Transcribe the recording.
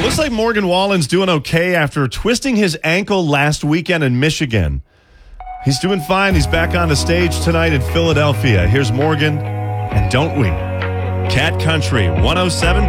Looks like Morgan Wallen's doing okay after twisting his ankle last weekend in Michigan. He's doing fine. He's back on the stage tonight in Philadelphia. Here's Morgan, and don't we? Cat Country 107.